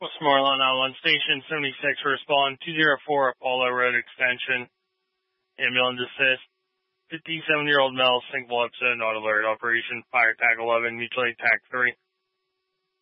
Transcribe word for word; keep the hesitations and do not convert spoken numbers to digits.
Westmoreland nine one one Station seventy-six, respond two oh four Apollo Road Extension. Ambulance assist. fifty-seven-year-old male, single episode, not alert. Operation Fire Tag eleven, mutually attack three.